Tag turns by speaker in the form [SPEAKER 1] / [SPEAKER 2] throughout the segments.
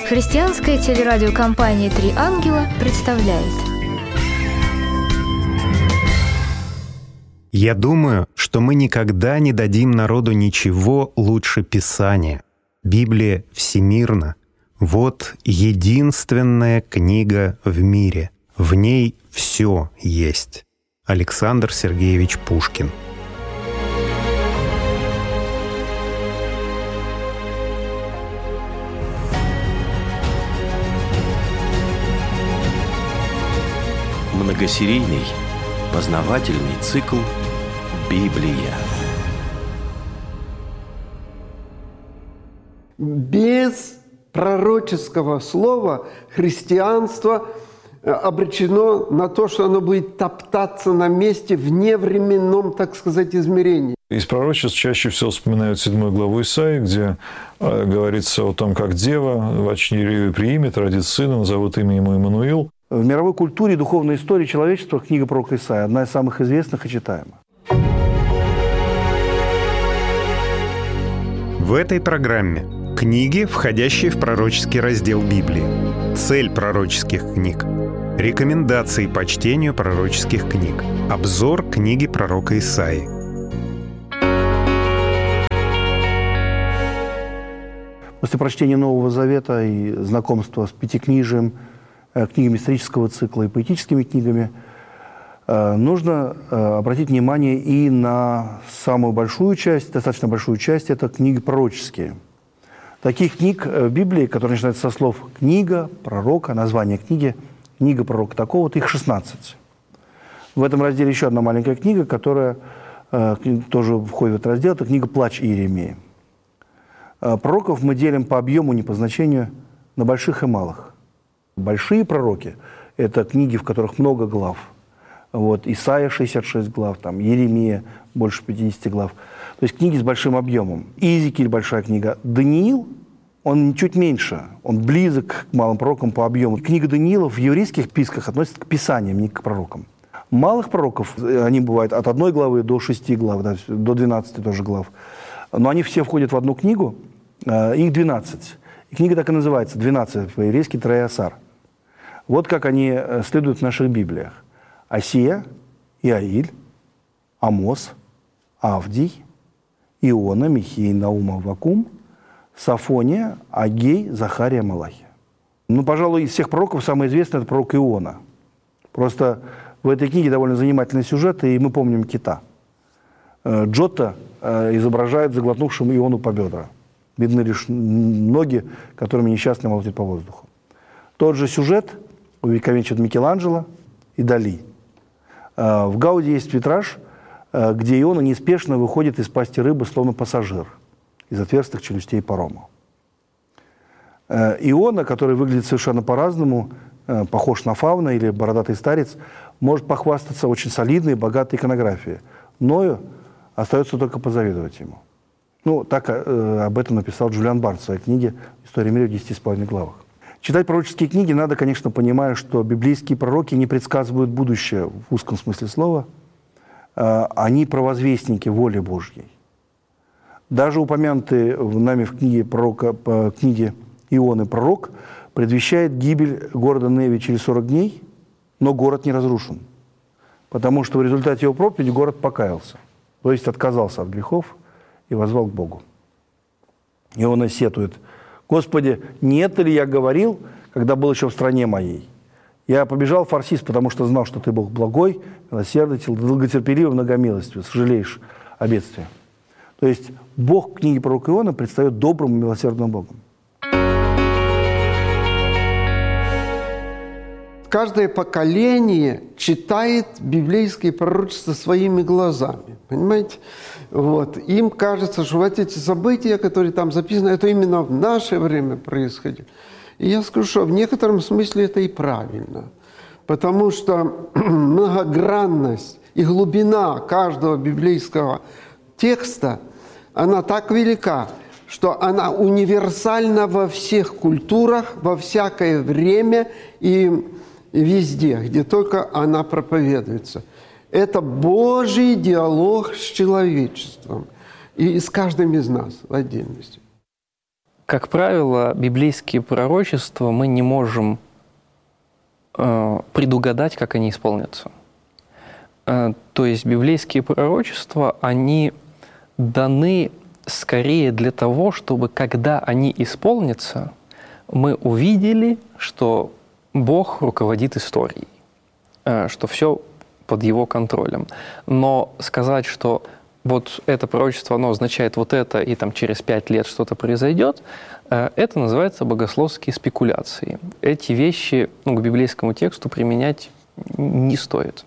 [SPEAKER 1] Христианская телерадиокомпания «Три ангела» представляет.
[SPEAKER 2] Я думаю, что мы никогда не дадим народу ничего лучше Писания. Библия всемирна. Вот единственная книга в мире. В ней все есть. Александр Сергеевич Пушкин.
[SPEAKER 3] Многосерийный познавательный цикл «Библия».
[SPEAKER 4] Без пророческого слова христианство обречено на то, что оно будет топтаться на месте в невременном, так сказать, измерении.
[SPEAKER 5] Из пророчеств чаще всего вспоминают 7 главу Исаии, где говорится о том, как дева в очневе приимет, родит сына, назовут имя ему Иммануил.
[SPEAKER 6] В мировой культуре и духовной истории человечества книга пророка Исаии одна из самых известных и читаемых.
[SPEAKER 2] В этой программе книги, входящие в пророческий раздел Библии. Цель пророческих книг. Рекомендации по чтению пророческих книг. Обзор книги пророка Исаии.
[SPEAKER 6] После прочтения Нового Завета и знакомства с Пятикнижием, книгами исторического цикла и поэтическими книгами, нужно обратить внимание и на самую большую часть, достаточно большую часть, это книги пророческие. Таких книг в Библии, которые начинаются со слов «книга», «пророка», название книги, «книга пророка такого-то», их 16. В этом разделе еще одна маленькая книга, которая тоже входит в этот раздел, это книга «Плач Иеремии». Пророков мы делим по объему, не по значению, на больших и малых. Большие пророки – это книги, в которых много глав. Вот, Исайя 66 глав, там, Иеремия больше 50 глав. То есть книги с большим объемом. Иезекииль – большая книга. Даниил, он чуть меньше, он близок к малым пророкам по объему. Книга Даниила в еврейских списках относится к писаниям, не к пророкам. Малых пророков, они бывают от 1 главы до 6 глав, да, до 12 тоже глав. Но они все входят в одну книгу, их 12. И книга так и называется, 12, по-еврейски Троеасар. Вот как они следуют в наших Библиях. Осия, Иаиль, Амос, Авдий, Иона, Михей, Наума, Аввакум, Софония, Агей, Захария, Малахия. Ну, пожалуй, из всех пророков самый известный – это пророк Иона. Просто в этой книге довольно занимательный сюжет, и мы помним кита. Джотто изображает заглотнувшим Иону по бедра. Видны лишь ноги, которыми несчастный молотит по воздуху. Тот же сюжет увековечен Микеланджело и Дали. В Гауди есть витраж, где Иона неспешно выходит из пасти рыбы, словно пассажир, из отверстых челюстей парома. Иона, который выглядит совершенно по-разному, похож на фавна или бородатый старец, может похвастаться очень солидной и богатой иконографией. Ною остается только позавидовать ему. Ну, так об этом написал Джулиан Барнс в своей книге «История мира в 10,5 главах». Читать пророческие книги надо, конечно, понимая, что библейские пророки не предсказывают будущее в узком смысле слова. Они провозвестники воли Божьей. Даже упомянутый нами в книге Ионы пророк предвещает гибель города Неви через 40 дней, но город не разрушен. Потому что в результате его проповеди город покаялся, то есть отказался от грехов и воззвал к Богу. Иона сетует: «Господи, не это ли я говорил, когда был еще в стране моей? Я побежал в Фарсис, потому что знал, что ты Бог благой, милосердный, долготерпеливый, многомилостивый, сожалеешь о бедствии». То есть Бог в книге пророка Иона предстает добрым и милосердным Богом.
[SPEAKER 4] Каждое поколение читает библейские пророчества своими глазами. Понимаете? Вот. Им кажется, что вот эти события, которые там записаны, это именно в наше время происходило. И я скажу, что в некотором смысле это и правильно. Потому что многогранность и глубина каждого библейского текста, она так велика, что она универсальна во всех культурах, во всякое время и везде, где только она проповедуется. Это Божий диалог с человечеством и с каждым из нас в отдельности.
[SPEAKER 7] Как правило, библейские пророчества мы не можем предугадать, как они исполнятся. То есть библейские пророчества, они даны скорее для того, чтобы, когда они исполнятся, мы увидели, что Бог руководит историей, что все под Его контролем. Но сказать, что вот это пророчество, оно означает вот это, и там через 5 лет что-то произойдет, это называется богословские спекуляции. Эти вещи к библейскому тексту применять не стоит.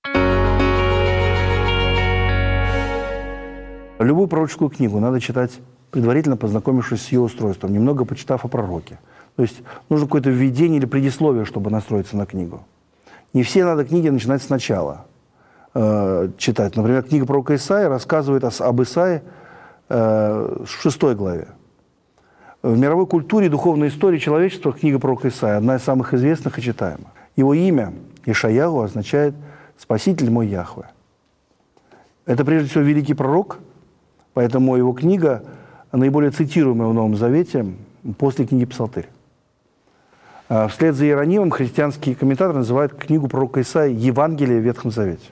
[SPEAKER 6] Любую пророческую книгу надо читать, предварительно познакомившись с ее устройством, немного почитав о пророке. То есть нужно какое-то введение или предисловие, чтобы настроиться на книгу. Не все надо книги начинать сначала читать. Например, книга пророка Исаии рассказывает об Исаии в 6 главе. В мировой культуре и духовной истории человечества книга пророка Исаии одна из самых известных и читаемых. Его имя Ишаяху означает «Спаситель мой Яхве». Это прежде всего великий пророк, поэтому его книга наиболее цитируемая в Новом Завете после книги Псалтырь. Вслед за Иеронимом христианские комментаторы называют книгу пророка Исаии «Евангелие в Ветхом Завете».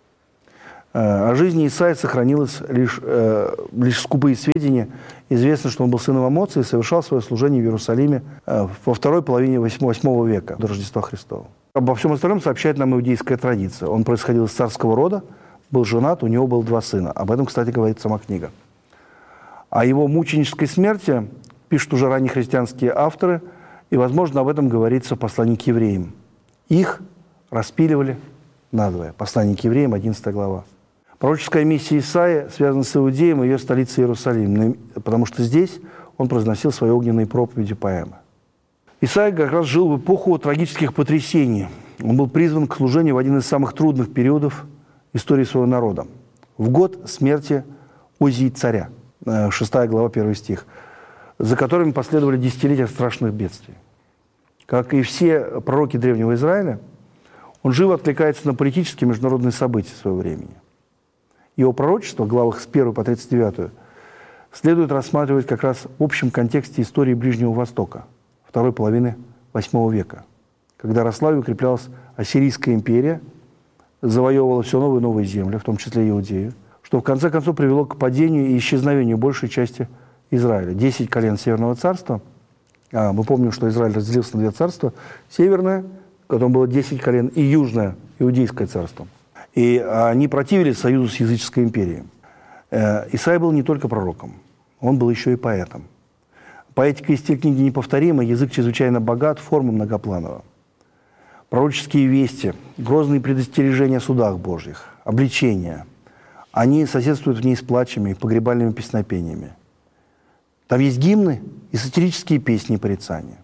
[SPEAKER 6] О жизни Исаии сохранилось лишь скупые сведения. Известно, что он был сыном Амоца и совершал свое служение в Иерусалиме во второй половине 8 века до Рождества Христова. Обо всем остальном сообщает нам иудейская традиция. Он происходил из царского рода, был женат, у него было 2 сына. Об этом, кстати, говорит сама книга. О его мученической смерти пишут уже ранние христианские авторы, и, возможно, об этом говорится в послании к евреям. Их распиливали надвое. Послание к евреям, 11 глава. Пророческая миссия Исаии связана с Иудеем и ее столицей Иерусалим, потому что здесь он произносил свои огненные проповеди, поэмы. Исаия как раз жил в эпоху трагических потрясений. Он был призван к служению в один из самых трудных периодов истории своего народа. В год смерти Озии царя, 6 глава, 1 стих, за которыми последовали десятилетия страшных бедствий. Как и все пророки Древнего Израиля, он живо откликается на политические и международные события своего времени. Его пророчество в главах с 1 по 39 следует рассматривать как раз в общем контексте истории Ближнего Востока, второй половины 8 века, когда росла и укреплялась Ассирийская империя, завоевывала все новые и новые земли, в том числе Иудею, что в конце концов привело к падению и исчезновению большей части Израиля. 10 колен Северного царства. Мы помним, что Израиль разделился на 2 царства. Северное, в котором было 10 колен, и Южное, Иудейское царство. И они противились союзу с языческой империей. Исаия был не только пророком, он был еще и поэтом. Поэтика и стиль книги неповторима, язык чрезвычайно богат, форма многопланова. Пророческие вести, грозные предостережения о судах Божьих, обличения, они соседствуют в ней с плачами и погребальными песнопениями. Там есть гимны и сатирические песни и порицания.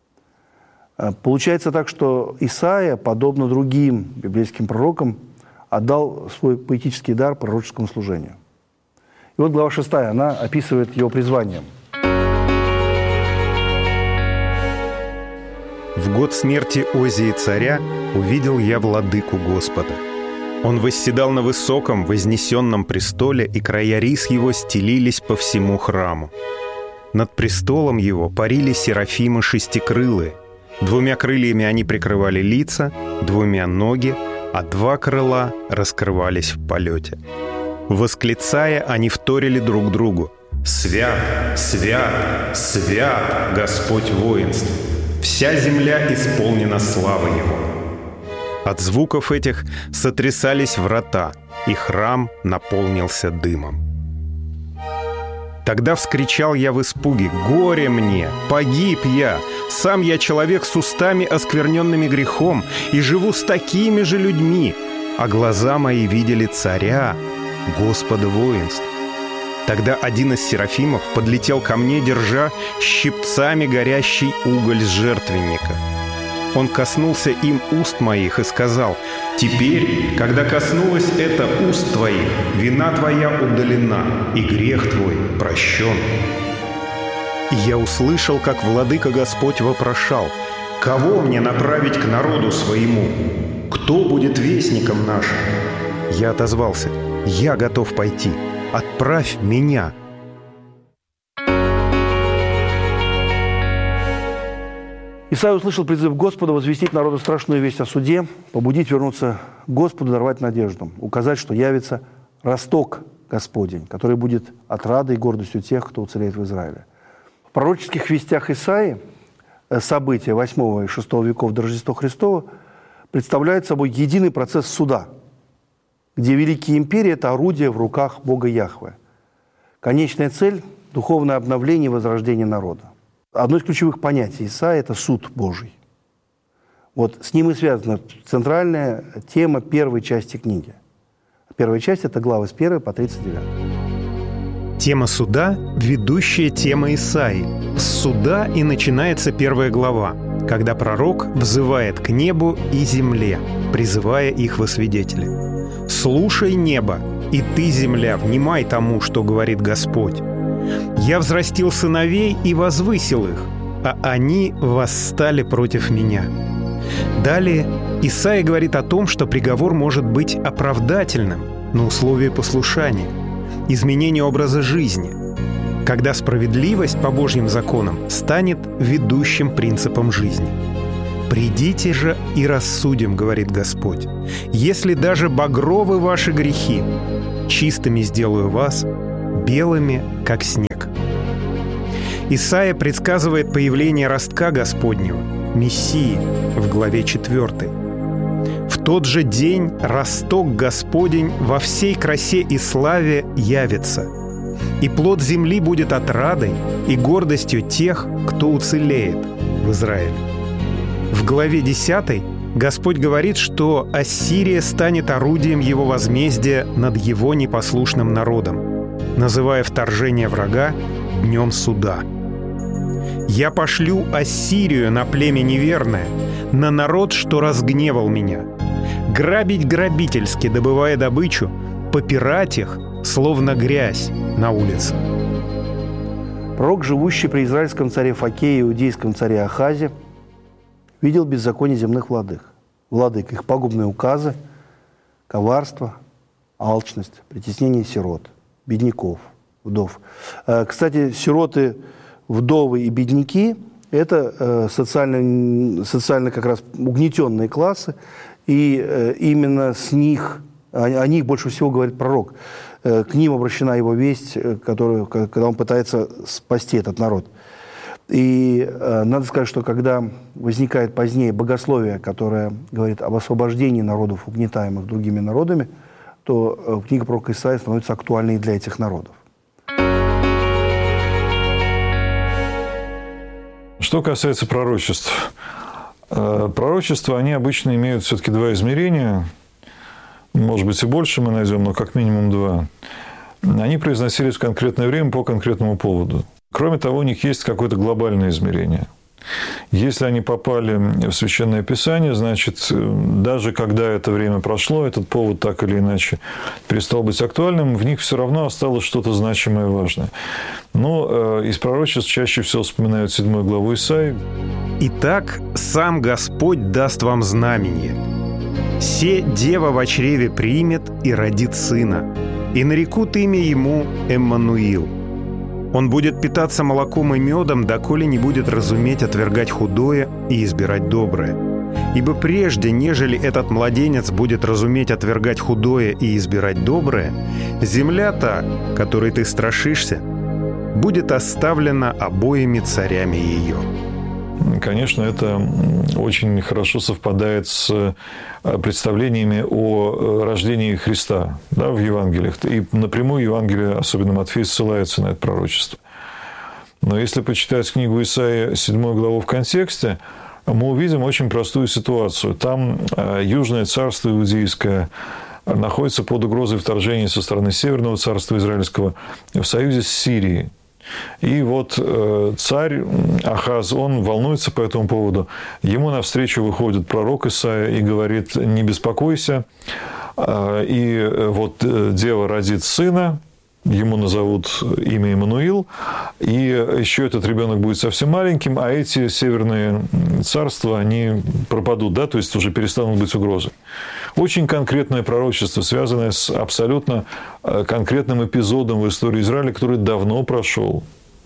[SPEAKER 6] Получается так, что Исаия, подобно другим библейским пророкам, отдал свой поэтический дар пророческому служению. И вот глава 6, она описывает его призвание.
[SPEAKER 2] «В год смерти Озии царя увидел я владыку Господа. Он восседал на высоком, вознесенном престоле, и края рис его стелились по всему храму. Над престолом его парили серафимы шестикрылые. 2 крыльями они прикрывали лица, 2 ноги, а 2 крыла раскрывались в полете. Восклицая, они вторили друг другу: «Свят, свят, свят Господь воинств! Вся земля исполнена славы Его!» От звуков этих сотрясались врата, и храм наполнился дымом. Тогда вскричал я в испуге: «Горе мне! Погиб я! Сам я человек с устами, оскверненными грехом, и живу с такими же людьми, а глаза мои видели царя, Господа воинств». Тогда один из серафимов подлетел ко мне, держа щипцами горящий уголь с жертвенника. Он коснулся им уст моих и сказал: «Теперь, когда коснулось это уст твоих, вина твоя удалена, и грех твой прощен». И я услышал, как владыка Господь вопрошал: «Кого мне направить к народу своему? Кто будет вестником нашим?» Я отозвался: «Я готов пойти. Отправь меня».
[SPEAKER 6] Исайя услышал призыв Господа возвестить народу страшную весть о суде, побудить вернуться к Господу, даровать надежду, указать, что явится росток Господень, который будет отрадой и гордостью тех, кто уцелеет в Израиле. В пророческих вестях Исаии события 8 и 6 веков до Рождества Христова представляют собой единый процесс суда, где великие империи – это орудие в руках Бога Яхве. Конечная цель – духовное обновление и возрождение народа. Одно из ключевых понятий Исаии – это суд Божий. Вот с ним и связана центральная тема первой части книги. Первая часть – это главы с 1 по 39.
[SPEAKER 2] Тема суда – ведущая тема Исаии. С суда и начинается первая глава, когда пророк взывает к небу и земле, призывая их во свидетели. «Слушай, небо, и ты, земля, внимай тому, что говорит Господь. Я взрастил сыновей и возвысил их, а они восстали против меня». Далее Исаия говорит о том, что приговор может быть оправдательным на условии послушания, изменения образа жизни, когда справедливость по Божьим законам станет ведущим принципом жизни. «Придите же и рассудим, — говорит Господь, — если даже багровы ваши грехи, чистыми сделаю вас, белыми, как снег». Исаия предсказывает появление ростка Господнего, Мессии, в главе 4. «В тот же день росток Господень во всей красе и славе явится, и плод земли будет отрадой и гордостью тех, кто уцелеет в Израиле». В главе 10 Господь говорит, что Ассирия станет орудием его возмездия над его непослушным народом, называя вторжение врага днем суда. «Я пошлю Ассирию на племя неверное, на народ, что разгневал меня, грабить грабительски, добывая добычу, попирать их, словно грязь на улице».
[SPEAKER 6] Пророк, живущий при израильском царе Факее и иудейском царе Ахазе, видел беззаконие земных владык, их пагубные указы, коварство, алчность, притеснение сирот, бедняков, вдов. Кстати, сироты, вдовы и бедняки – это социально как раз угнетенные классы, и именно с них, о них больше всего говорит пророк. К ним обращена его весть, когда он пытается спасти этот народ. И надо сказать, что когда возникает позднее богословие, которое говорит об освобождении народов, угнетаемых другими народами, то книга пророка Исаии становится актуальной для этих народов.
[SPEAKER 5] Что касается пророчеств. Пророчества, они обычно имеют все-таки два измерения. Может быть, и больше мы найдем, но как минимум два. Они произносились в конкретное время по конкретному поводу. Кроме того, у них есть какое-то глобальное измерение. Если они попали в Священное Писание, значит, даже когда это время прошло, этот повод так или иначе перестал быть актуальным, в них все равно осталось что-то значимое и важное. Но из пророчеств чаще всего вспоминают 7 главу Исаии.
[SPEAKER 2] «Итак, сам Господь даст вам знамение. Се дева во чреве примет и родит сына, и нарекут имя ему Эммануил. Он будет питаться молоком и медом, доколе не будет разуметь отвергать худое и избирать доброе. Ибо прежде, нежели этот младенец будет разуметь отвергать худое и избирать доброе, земля та, которой ты страшишься, будет оставлена обоими царями ее».
[SPEAKER 5] Конечно, это очень хорошо совпадает с представлениями о рождении Христа, да, в Евангелиях. И напрямую Евангелие, особенно Матфей, ссылается на это пророчество. Но если почитать книгу Исаии, 7 главу в контексте, мы увидим очень простую ситуацию. Там Южное царство иудейское находится под угрозой вторжения со стороны Северного царства израильского в союзе с Сирией. И вот царь Ахаз, он волнуется по этому поводу. Ему навстречу выходит пророк Исаия и говорит: «Не беспокойся, и вот дева родит сына, ему назовут имя Иммануил, и еще этот ребенок будет совсем маленьким, а эти северные царства, они пропадут, да, то есть уже перестанут быть угрозой». Очень конкретное пророчество, связанное с абсолютно конкретным эпизодом в истории Израиля, который давно прошел.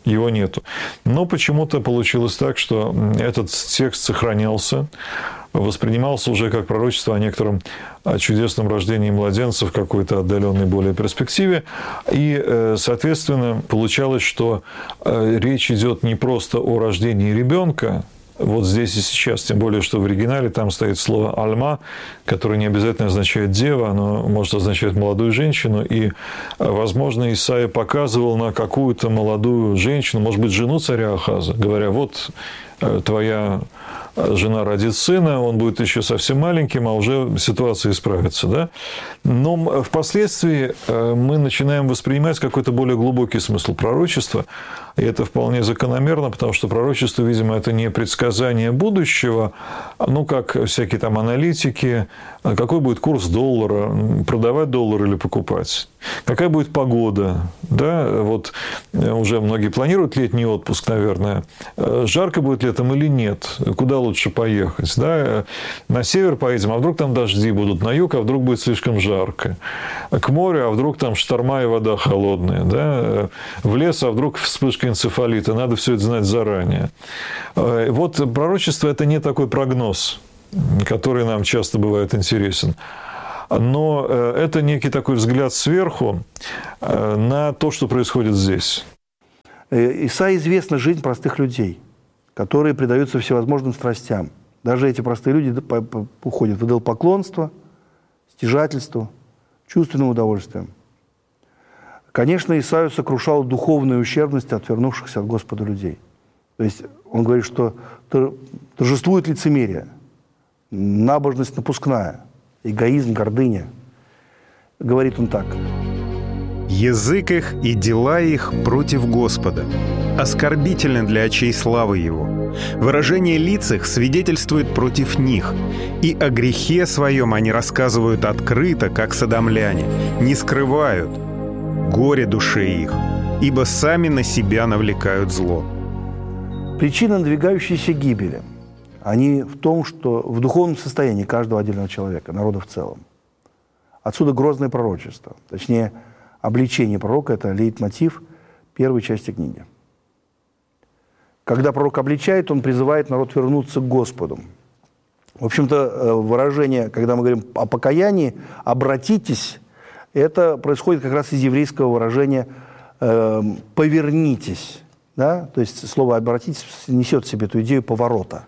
[SPEAKER 5] его нету. Но почему-то получилось так, что этот текст сохранялся, воспринимался уже как пророчество о некотором чудесном рождении младенца в какой-то отдаленной более перспективе. И, соответственно, получалось, что речь идет не просто о рождении ребенка, вот здесь и сейчас, тем более, что в оригинале там стоит слово «альма», которое не обязательно означает «дева», оно может означать молодую женщину, и, возможно, Исаия показывал на какую-то молодую женщину, может быть, жену царя Ахаза, говоря: вот твоя жена родит сына, он будет еще совсем маленьким, а уже ситуация исправится. Да? Но впоследствии мы начинаем воспринимать какой-то более глубокий смысл пророчества, и это вполне закономерно, потому что пророчество, видимо, это не предсказание будущего, ну, как всякие там аналитики, какой будет курс доллара, продавать доллар или покупать, какая будет погода, да, вот уже многие планируют летний отпуск, наверное, жарко будет летом или нет, куда лучше поехать, да, на север поедем, а вдруг там дожди будут, на юг, а вдруг будет слишком жарко, к морю, а вдруг там шторма и вода холодная, да, в лес, а вдруг вспышка энцефалита, надо все это знать заранее. Вот пророчество – это не такой прогноз, который нам часто бывает интересен, но это некий такой взгляд сверху на то, что происходит здесь.
[SPEAKER 6] Исаии известна жизнь простых людей, которые предаются всевозможным страстям. Даже эти простые люди уходят в идолопоклонство, стяжательство, чувственным удовольствием. Конечно, Исаию сокрушала духовная ущербность отвернувшихся от Господа людей. То есть он говорит, что торжествует лицемерие, набожность напускная, эгоизм, гордыня. Говорит он так:
[SPEAKER 2] «Язык их и дела их против Господа, оскорбительны для очей славы Его. Выражение лиц их свидетельствует против них, и о грехе своем они рассказывают открыто, как содомляне, не скрывают. Горе душе их, ибо сами на себя навлекают зло».
[SPEAKER 6] Причина надвигающейся гибели, они в том, что в духовном состоянии каждого отдельного человека, народа в целом. Отсюда грозное пророчество, точнее, обличение пророка – это лейтмотив первой части книги. Когда пророк обличает, он призывает народ вернуться к Господу. В общем-то, выражение, когда мы говорим о покаянии, «обратитесь», это происходит как раз из еврейского выражения «повернитесь». Да? То есть слово «обратитесь» несет в себе эту идею поворота.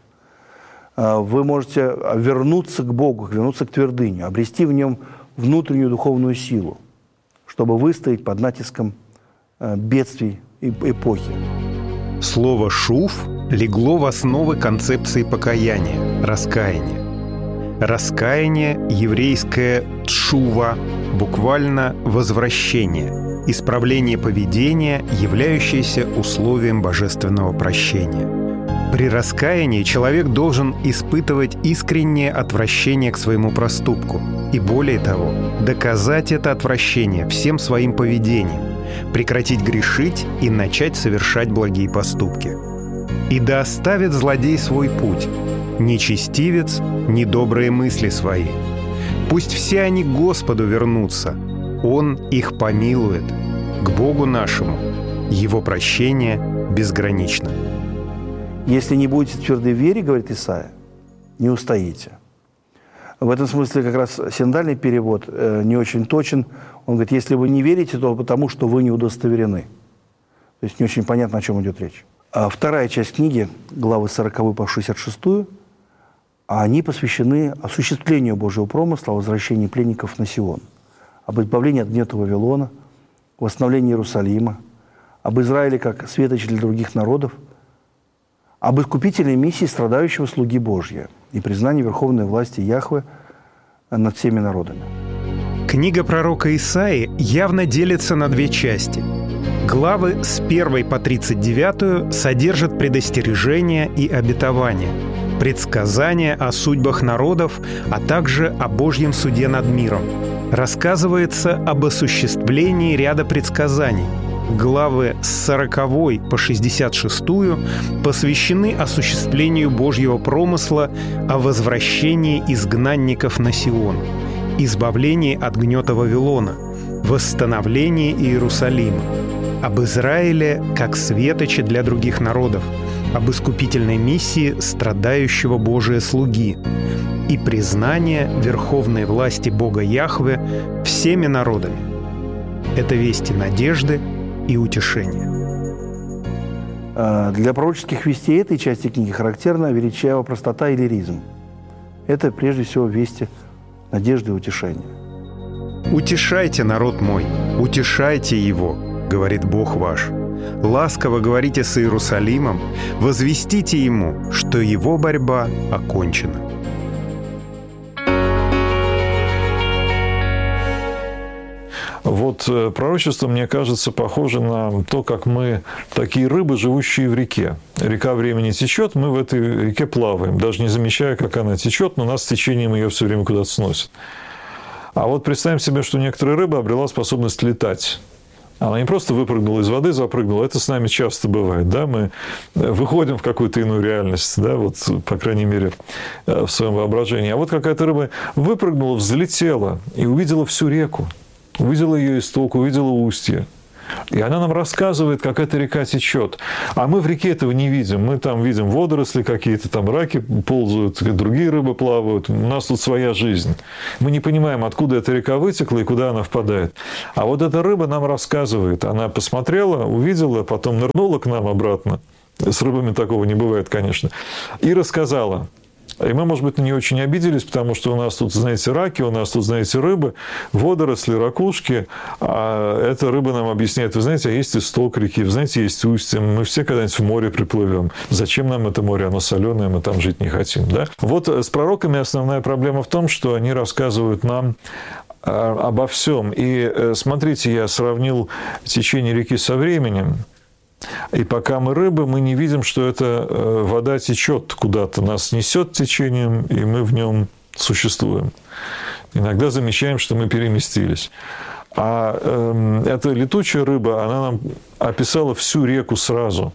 [SPEAKER 6] Вы можете вернуться к Богу, вернуться к твердыне, обрести в нем внутреннюю духовную силу, чтобы выстоять под натиском бедствий эпохи.
[SPEAKER 2] Слово «шув» легло в основы концепции покаяния, раскаяния. Раскаяние, еврейское «тшува», буквально «возвращение», исправление поведения, являющееся условием божественного прощения. При раскаянии человек должен испытывать искреннее отвращение к своему проступку и, более того, доказать это отвращение всем своим поведением, прекратить грешить и начать совершать благие поступки. «И да оставит злодей свой путь, нечестивец недобрые мысли свои. Пусть все они к Господу вернутся, Он их помилует, к Богу нашему, Его прощение безгранично».
[SPEAKER 6] Если не будете в твердой вере, говорит Исаия, не устоите. В этом смысле как раз синодальный перевод не очень точен. Он говорит, если вы не верите, то потому, что вы не удостоверены. То есть не очень понятно, о чем идет речь. А вторая часть книги, главы 40 по 66, они посвящены осуществлению Божьего промысла о возвращении пленников на Сион, об избавлении от гнета Вавилона, восстановлении Иерусалима, об Израиле как светоче для других народов, об искупительной миссии страдающего слуги Божьего и признании верховной власти Яхве над всеми народами.
[SPEAKER 2] Книга пророка Исаии явно делится на две части. Главы с 1 по 39 содержат предостережения и обетования, предсказания о судьбах народов, а также о Божьем суде над миром. Рассказывается об осуществлении ряда предсказаний. Главы с 40 по 66 посвящены осуществлению Божьего промысла о возвращении изгнанников на Сион, избавлении от гнета Вавилона, восстановлении Иерусалима. об Израиле как светоче для других народов, об искупительной миссии страдающего Божия слуги и признание верховной власти Бога Яхве всеми народами. Это вести надежды и утешения.
[SPEAKER 6] Для пророческих вестей этой части книги характерна величавая простота и лиризм. Это прежде всего вести надежды и утешения.
[SPEAKER 2] «Утешайте, народ мой, утешайте его, говорит Бог ваш. Ласково говорите с Иерусалимом, возвестите ему, что его борьба окончена».
[SPEAKER 5] Вот пророчество, мне кажется, похоже на то, как мы такие рыбы, живущие в реке. Река времени течет, мы в этой реке плаваем, даже не замечая, как она течет, но нас с течением ее все время куда-то сносит. А вот представим себе, что некоторая рыба обрела способность летать. Она не просто выпрыгнула из воды, запрыгнула. Это с нами часто бывает. Да? Мы выходим в какую-то иную реальность, да? Вот, по крайней мере, в своем воображении. А вот какая-то рыба выпрыгнула, взлетела и увидела всю реку. Увидела ее исток, увидела устье. И она нам рассказывает, как эта река течет. А мы в реке этого не видим. Мы там видим водоросли какие-то, там раки ползают, другие рыбы плавают. У нас тут своя жизнь. Мы не понимаем, откуда эта река вытекла и куда она впадает. А вот эта рыба нам рассказывает. Она посмотрела, увидела, потом нырнула к нам обратно. С рыбами такого не бывает, конечно. И рассказала. И мы, может быть, на нее очень обиделись, потому что у нас тут, знаете, раки, у нас тут, знаете, рыбы, водоросли, ракушки. А эта рыба нам объясняет, вы знаете, а есть исток реки, вы знаете, есть устье, мы все когда-нибудь в море приплывем. Зачем нам это море? Оно соленое, мы там жить не хотим. Да? Вот с пророками основная проблема в том, что они рассказывают нам обо всем. И смотрите, я сравнил течение реки со временем. И пока мы рыбы, мы не видим, что эта вода течет куда-то, нас несет течением, и мы в нем существуем. Иногда замечаем, что мы переместились. А эта летучая рыба, она нам описала всю реку сразу.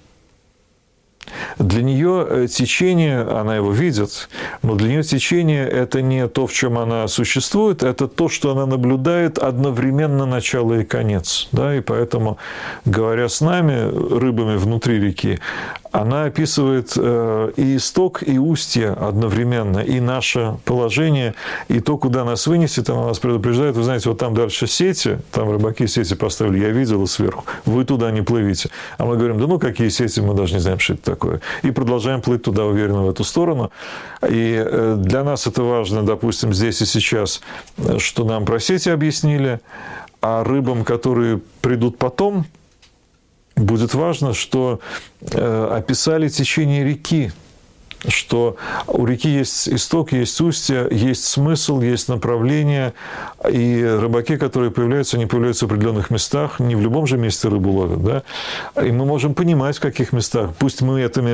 [SPEAKER 5] Для нее течение, она его видит, но для нее течение – это не то, в чем она существует, это то, что она наблюдает одновременно начало и конец. Да? И поэтому, говоря с нами, рыбами внутри реки, она описывает и исток, и устье одновременно, и наше положение, и то, куда нас вынесет, она нас предупреждает. Вы знаете, вот там дальше сети, там рыбаки сети поставили, я видела сверху, вы туда не плывите. А мы говорим, да ну какие сети, мы даже не знаем, что это такое. И продолжаем плыть туда уверенно в эту сторону. И для нас это важно, допустим, здесь и сейчас, что нам про сети объяснили, а рыбам, которые придут потом, будет важно, что описали течение реки, что у реки есть исток, есть устье, есть смысл, есть направление. И рыбаки, которые появляются, они появляются в определенных местах, не в любом же месте рыбу ловят. Да? И мы можем понимать, в каких местах. Пусть мы это место